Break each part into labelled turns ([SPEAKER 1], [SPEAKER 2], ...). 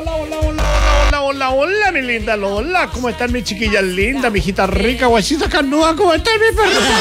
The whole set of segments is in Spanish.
[SPEAKER 1] Hola, mi linda Lola. ¿Cómo están mis chiquillas lindas, mi hijita rica, guachita carnuda? ¿Cómo están mis perritas?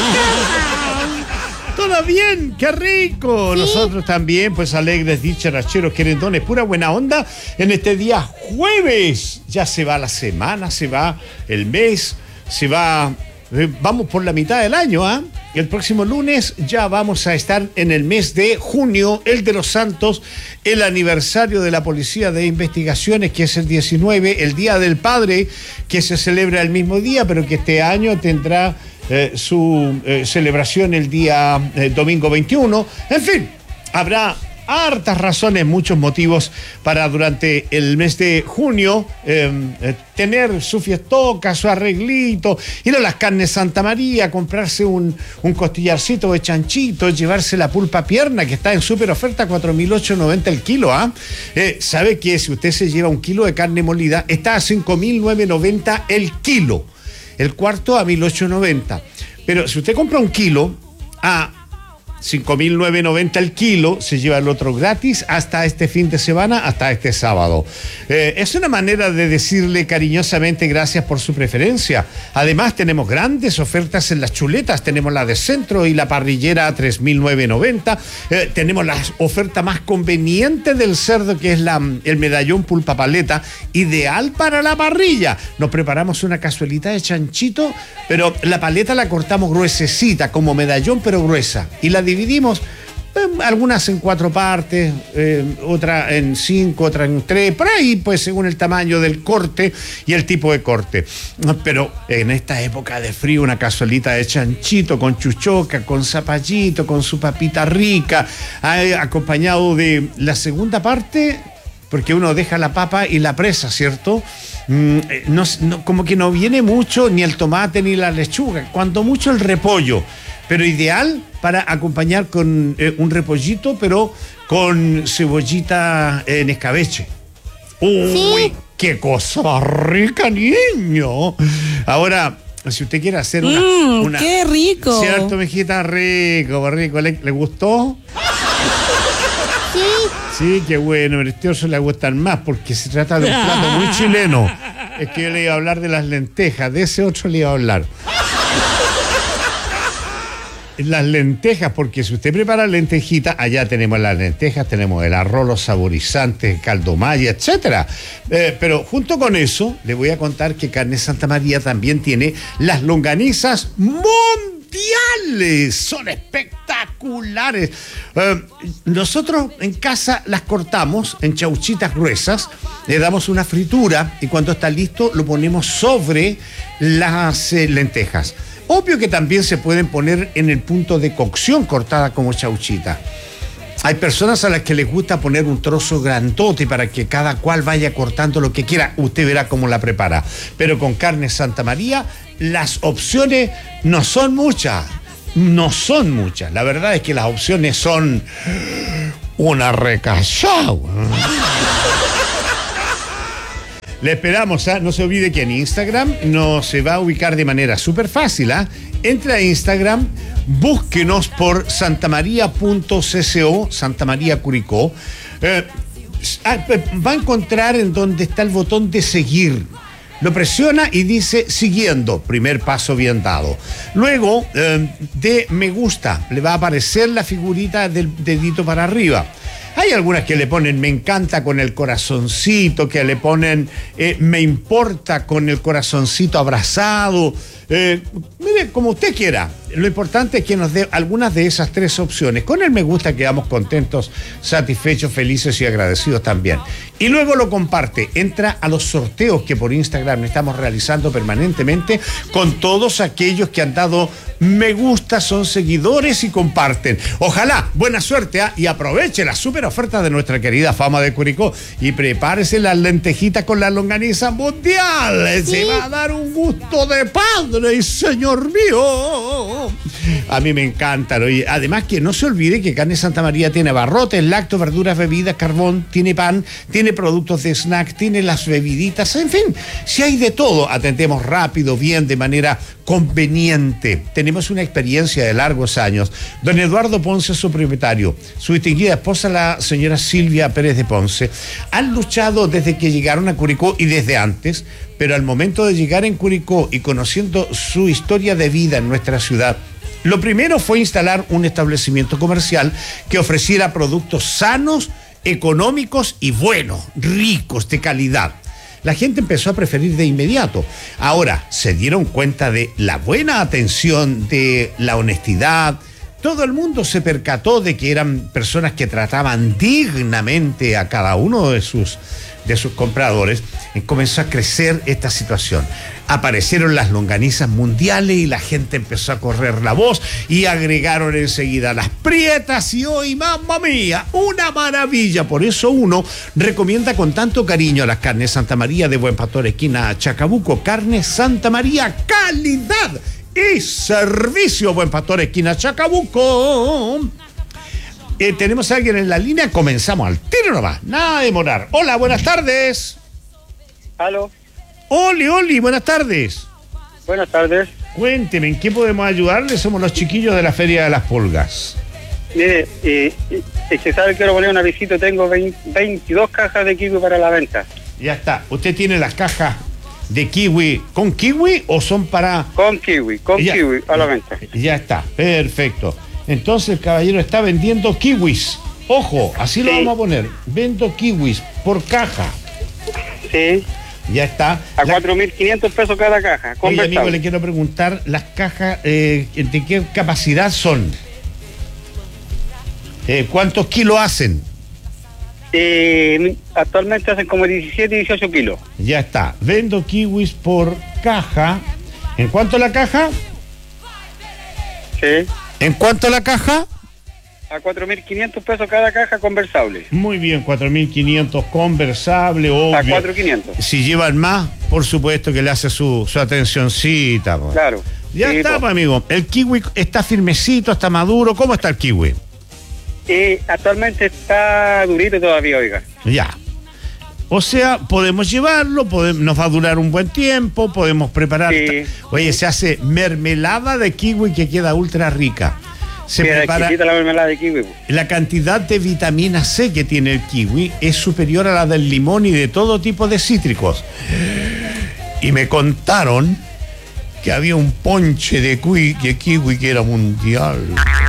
[SPEAKER 1] ¿Todo bien? ¡Qué rico! ¿Sí? Nosotros también, pues alegres, dicharacheros, querendones, pura buena onda en este día jueves. Ya se va la semana, se va el mes, se va... vamos por la mitad del año, ¿ah? El próximo lunes ya vamos a estar en el mes de junio, el de los Santos, el aniversario de la Policía de Investigaciones, que es el 19, el Día del Padre, que se celebra el mismo día, pero que este año tendrá su celebración el día domingo 21. En fin, habrá hartas razones, muchos motivos para durante el mes de junio tener su fiestoca, su arreglito, ir a las carnes Santa María, comprarse un costillarcito de chanchito, llevarse la pulpa pierna que está en súper oferta, 4.890 el kilo. ¿Sabe que si usted se lleva un kilo de carne molida, está a 5.990 el kilo? El cuarto a 1.890. Pero si usted compra un kilo a 5.990 el kilo, se lleva el otro gratis hasta este fin de semana, hasta este sábado. Es una manera de decirle cariñosamente gracias por su preferencia. Además, tenemos grandes ofertas en las chuletas. Tenemos la de centro y la parrillera a 3.990. Tenemos la oferta más conveniente del cerdo, que es el medallón pulpa paleta, ideal para la parrilla. Nos preparamos una cazuelita de chanchito, pero la paleta la cortamos gruesecita, como medallón, pero gruesa. Y la dividimos, algunas en 4 partes, otra en 5, otra en 3, por ahí, pues según el tamaño del corte y el tipo de corte. Pero en esta época de frío, una cazuelita de chanchito con chuchoca, con zapallito, con su papita rica, acompañado de la segunda parte, porque uno deja la papa y la presa, ¿cierto? No, como que no viene mucho ni el tomate ni la lechuga, cuando mucho el repollo, pero ideal para acompañar con un repollito, pero con cebollita en escabeche. ¡Uy, sí! ¡Qué cosa rica, niño! Ahora, si usted quiere hacer una
[SPEAKER 2] ¡qué rico!
[SPEAKER 1] ¿Cierto, mijita? Rico, rico. ¿Le gustó?
[SPEAKER 2] Sí.
[SPEAKER 1] Sí, qué bueno. A este oso le gustan más porque se trata de un plato muy chileno. Es que yo le iba a hablar de las lentejas, de ese otro le iba a hablar. Las lentejas, porque si usted prepara lentejitas, allá tenemos las lentejas, tenemos el arroz, los saborizantes, caldo maya, etcétera. Pero junto con eso, le voy a contar que Carne Santa María también tiene las longanizas mundiales. Son espectaculares. Nosotros en casa las cortamos en chauchitas gruesas, le damos una fritura y cuando está listo lo ponemos sobre las lentejas. Obvio que también se pueden poner en el punto de cocción cortada como chauchita. Hay personas a las que les gusta poner un trozo grandote para que cada cual vaya cortando lo que quiera. Usted verá cómo la prepara. Pero con Carne Santa María, las opciones no son muchas. No son muchas. La verdad es que las opciones son una recachada. Le esperamos, no se olvide que en Instagram nos se va a ubicar de manera súper fácil. Entre a Instagram, búsquenos por santamaria.cco, Santa María Curicó. Va a encontrar en donde está el botón de seguir. Lo presiona y dice siguiendo, primer paso bien dado. Luego de me gusta, le va a aparecer la figurita del dedito para arriba. Hay algunas que le ponen me encanta con el corazoncito, que le ponen me importa con el corazoncito abrazado. Mire, como usted quiera. Lo importante es que nos dé algunas de esas 3 opciones. Con el me gusta quedamos contentos, satisfechos, felices y agradecidos también. Y luego lo comparte. Entra a los sorteos que por Instagram estamos realizando permanentemente con todos aquellos que han dado me gusta, son seguidores y comparten. Ojalá, buena suerte, y aproveche la súper oferta de nuestra querida Fama de Curicó y prepárese las lentejitas con la longaniza mundial. Sí. Se va a dar un gusto de padre, señor mío. A mí me encantan. Oye, además que no se olvide que Carne Santa María tiene abarrotes, lácteos, verduras, bebidas, carbón, tiene pan, tiene productos de snack, tiene las bebiditas, en fin, si hay de todo, atendemos rápido, bien, de manera conveniente. Tenemos una experiencia de largos años. Don Eduardo Ponce es su propietario. Su distinguida esposa, la señora Silvia Pérez de Ponce, han luchado desde que llegaron a Curicó y desde antes, pero al momento de llegar en Curicó y conociendo su historia de vida en nuestra ciudad, lo primero fue instalar un establecimiento comercial que ofreciera productos sanos, económicos y buenos, ricos, de calidad. La gente empezó a preferir de inmediato. Ahora se dieron cuenta de la buena atención, de la honestidad. Todo el mundo se percató de que eran personas que trataban dignamente a cada uno de sus compradores. Y comenzó a crecer esta situación. Aparecieron las longanizas mundiales y la gente empezó a correr la voz y agregaron enseguida las prietas y hoy, mamma mía, una maravilla. Por eso uno recomienda con tanto cariño las carnes Santa María de Buen Pastor, esquina Chacabuco. Carne Santa María, calidad y servicio. Buen Pastor, esquina Chacabuco. Tenemos a alguien en la línea, comenzamos al tiro nomás, nada de demorar. Hola, buenas tardes.
[SPEAKER 3] Aló.
[SPEAKER 1] Oli, buenas tardes.
[SPEAKER 3] Buenas tardes.
[SPEAKER 1] Cuénteme, ¿en qué podemos ayudarle? Somos los chiquillos de la Feria de las Pulgas.
[SPEAKER 3] Mire, es que sabe que quiero poner una visita, tengo 22 cajas de kiwi para la venta.
[SPEAKER 1] Ya está. ¿Usted tiene las cajas de kiwi con kiwi o son para...?
[SPEAKER 3] Con kiwi a la venta.
[SPEAKER 1] Ya está, perfecto. Entonces el caballero está vendiendo kiwis. Ojo, así lo vamos a poner. Vendo kiwis por caja.
[SPEAKER 3] Sí.
[SPEAKER 1] Ya está.
[SPEAKER 3] A 4.500 pesos cada caja.
[SPEAKER 1] Oye, amigo, le quiero preguntar, las cajas, ¿de qué capacidad son? ¿Cuántos kilos hacen?
[SPEAKER 3] Actualmente hacen como 17, 18 kilos.
[SPEAKER 1] Ya está. Vendo kiwis por caja. ¿En cuánto la caja?
[SPEAKER 3] Sí.
[SPEAKER 1] ¿En cuánto la caja?
[SPEAKER 3] A 4.500 pesos cada caja conversable.
[SPEAKER 1] Muy bien, 4.500 conversable, obvio.
[SPEAKER 3] A 4.500.
[SPEAKER 1] Si llevan más, por supuesto que le hace su atencioncita. Pues.
[SPEAKER 3] Claro.
[SPEAKER 1] Ya sí, está, pues, amigo. El kiwi está firmecito, está maduro. ¿Cómo está el kiwi?
[SPEAKER 3] Actualmente está durito todavía, oiga.
[SPEAKER 1] Ya. O sea, podemos llevarlo, nos va a durar un buen tiempo, podemos preparar. Sí. Oye, se hace mermelada de kiwi que queda ultra rica. Se prepara
[SPEAKER 3] la mermelada de kiwi.
[SPEAKER 1] La cantidad de vitamina C que tiene el kiwi es superior a la del limón y de todo tipo de cítricos. Y me contaron que había un ponche de kiwi que era mundial.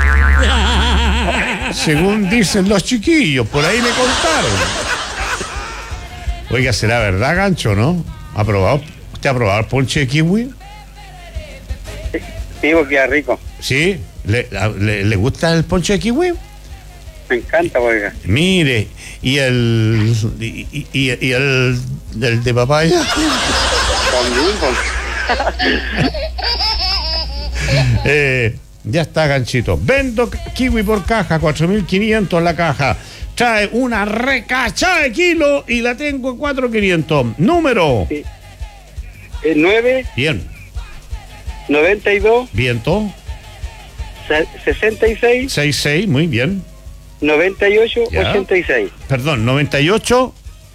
[SPEAKER 1] Según dicen los chiquillos, por ahí me contaron. Oiga, ¿será verdad, Gancho, no? ¿Usted ha probado el ponche de kiwi?
[SPEAKER 3] Sí, porque es rico.
[SPEAKER 1] ¿Sí? ¿Le gusta el ponche de kiwi?
[SPEAKER 3] Me encanta, oiga.
[SPEAKER 1] Mire, y el de papaya. Ya está, Ganchito. Vendo kiwi por caja, 4.500 la caja. Trae una recachada de kilo y la tengo en 4.500. Número.
[SPEAKER 3] Sí. 9.
[SPEAKER 1] Bien.
[SPEAKER 3] 92.
[SPEAKER 1] Viento.
[SPEAKER 3] 66.
[SPEAKER 1] 66, muy bien.
[SPEAKER 3] 98,
[SPEAKER 1] ya.
[SPEAKER 3] 86.
[SPEAKER 1] Perdón, 98.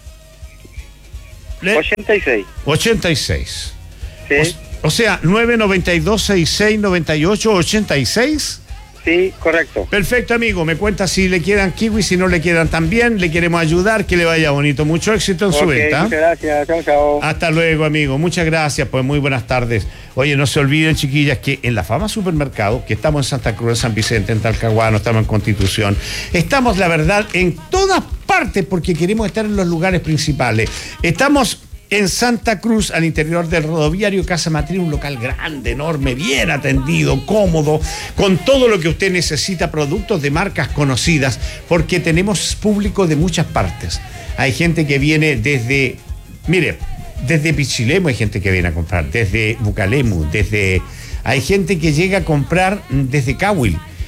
[SPEAKER 3] 86.
[SPEAKER 1] 86.
[SPEAKER 3] Sí.
[SPEAKER 1] O sea, 9, 92, 66, 98, 86.
[SPEAKER 3] Sí, correcto.
[SPEAKER 1] Perfecto, amigo. Me cuenta si le quedan kiwis, si no le quedan también. Le queremos ayudar, que le vaya bonito. Mucho éxito en su venta.
[SPEAKER 3] Muchas gracias. Chao, chao.
[SPEAKER 1] Hasta luego, amigo. Muchas gracias. Pues muy buenas tardes. Oye, no se olviden, chiquillas, que en la Fama Supermercado, que estamos en Santa Cruz, en San Vicente, en Talcahuano, estamos en Constitución, estamos, la verdad, en todas partes porque queremos estar en los lugares principales. Estamos en Santa Cruz, al interior del rodoviario Casa Matriz, un local grande, enorme, bien atendido, cómodo, con todo lo que usted necesita, productos de marcas conocidas, porque tenemos público de muchas partes. Hay gente que viene desde Pichilemu hay gente que viene a comprar, desde Bucalemu, hay gente que llega a comprar desde Cahuil.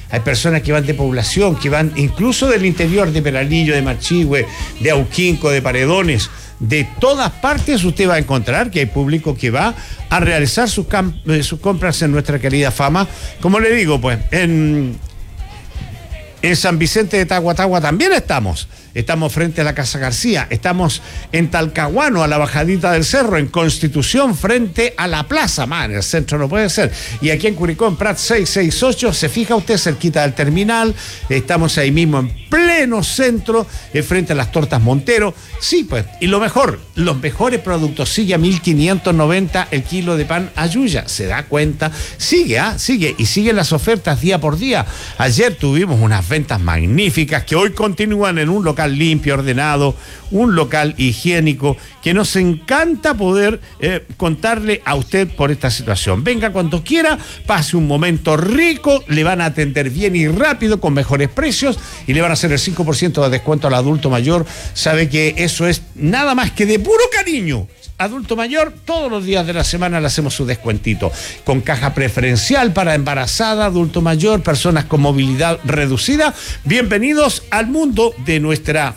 [SPEAKER 1] hay personas que van de población, que van incluso del interior de Peralillo, de Machihue, de Auquinco, de Paredones. De todas partes usted va a encontrar que hay público que va a realizar sus compras en nuestra querida Fama. Como le digo, pues, en San Vicente de Tahuatahua también estamos. Estamos frente a la Casa García, estamos en Talcahuano, a la bajadita del cerro, en Constitución, frente a la plaza, en el centro no puede ser. Y aquí en Curicó, en Prat 668, se fija usted cerquita del terminal, estamos ahí mismo en pleno centro, frente a las tortas Montero. Sí, pues, y lo mejor, los mejores productos, sigue a 1.590 el kilo de pan Ayuya, se da cuenta, sigue, y siguen las ofertas día por día. Ayer tuvimos unas ventas magníficas que hoy continúan en un local limpio, ordenado, un local higiénico, que nos encanta poder contarle a usted por esta situación. Venga cuando quiera, pase un momento rico, le van a atender bien y rápido, con mejores precios, y le van a hacer el 5% de descuento al adulto mayor. Sabe que eso es nada más que de puro cariño. Adulto mayor, todos los días de la semana le hacemos su descuentito, con caja preferencial para embarazada, adulto mayor, personas con movilidad reducida. Bienvenidos al mundo de nuestra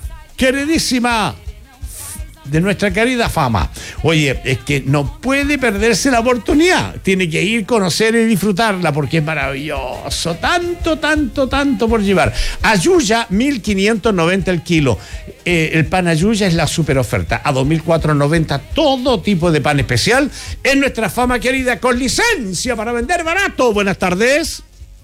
[SPEAKER 1] querida Fama. Oye, es que no puede perderse la oportunidad, tiene que ir, conocer y disfrutarla, porque es maravilloso, tanto por llevar. Ayuya, 1.590 el kilo. El pan Ayuya es la super oferta, a 2.490 todo tipo de pan especial en nuestra Fama querida, con licencia para vender barato. Buenas tardes.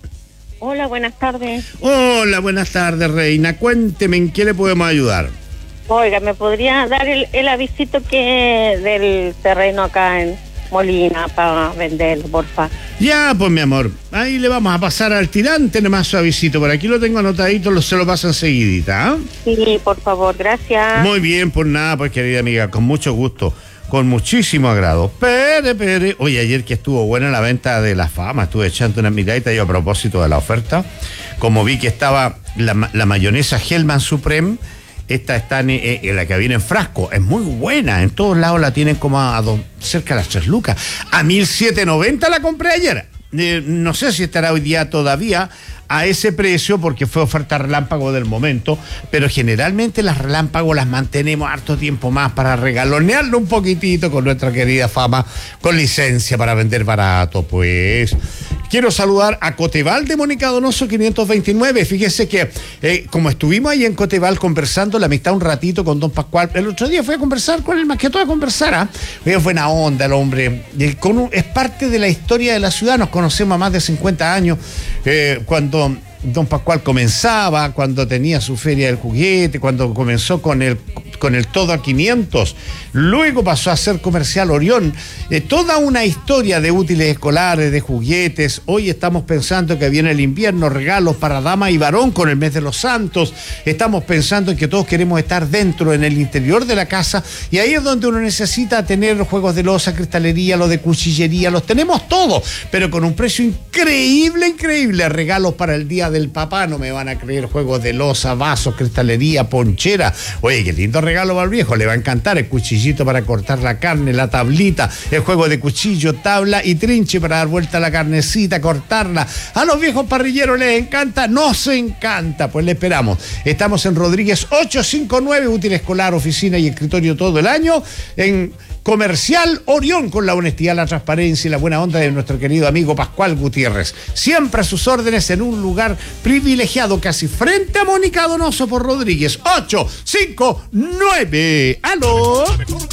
[SPEAKER 4] Hola, buenas tardes.
[SPEAKER 1] Hola, buenas tardes, reina. Cuénteme, ¿en qué le podemos ayudar?
[SPEAKER 4] Oiga, ¿me podría dar el avisito que del terreno acá en Molina para venderlo, porfa?
[SPEAKER 1] Ya, pues mi amor, ahí le vamos a pasar al tirante nomás su avisito. Por aquí lo tengo anotadito, se lo paso enseguidita, ¿eh?
[SPEAKER 4] Sí, por favor, gracias.
[SPEAKER 1] Muy bien, pues nada, pues querida amiga, con mucho gusto, con muchísimo agrado. Pere. Oye, ayer que estuvo buena la venta de la Fama, estuve echando una miradita yo a propósito de la oferta. Como vi que estaba la mayonesa Hellman Supreme, esta está en la que viene en frasco, es muy buena, en todos lados la tienen como cerca de las 3 lucas. A 1.790 la compré ayer. No sé si estará hoy día todavía a ese precio, porque fue oferta relámpago del momento, pero generalmente las relámpagos las mantenemos harto tiempo más para regalonearlo un poquitito con nuestra querida Fama, con licencia para vender barato. Pues quiero saludar a Coteval de Mónica Donoso 529. Fíjese que como estuvimos ahí en Coteval conversando la amistad un ratito con don Pascual, el otro día fui a conversar con él, más que todo a conversar, es buena onda el hombre, es parte de la historia de la ciudad. Nos conocemos a más de 50 años, cuando don Pascual comenzaba, cuando tenía su feria del juguete, cuando comenzó con el todo a 500, luego pasó a ser Comercial Orión, toda una historia de útiles escolares, de juguetes. Hoy estamos pensando que viene el invierno, regalos para dama y varón con el mes de los santos. Estamos pensando en que todos queremos estar dentro, en el interior de la casa, y ahí es donde uno necesita tener los juegos de loza, cristalería, lo de cuchillería, los tenemos todos, pero con un precio increíble, regalos para el día del papá, no me van a creer, juegos de loza, vasos, cristalería, ponchera. Oye, qué lindo regalo para el viejo, le va a encantar el cuchillito para cortar la carne, la tablita, el juego de cuchillo, tabla y trinche para dar vuelta a la carnecita, cortarla. A los viejos parrilleros les encanta, nos encanta, pues le esperamos. Estamos en Rodríguez 859, útil escolar, oficina y escritorio todo el año, en Comercial Orión, con la honestidad, la transparencia y la buena onda de nuestro querido amigo Pascual Gutiérrez. Siempre a sus órdenes, en un lugar privilegiado, casi frente a Mónica Donoso por Rodríguez 859. ¡Aló!